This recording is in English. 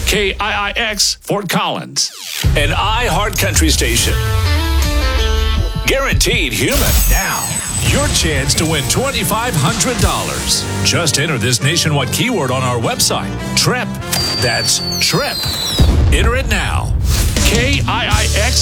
KIIX Fort Collins, an iHeart Country station. Guaranteed human. Now, your chance to win $2,500. Just enter this nationwide keyword on our website, TRIP. That's TRIP. Enter it now. KIIX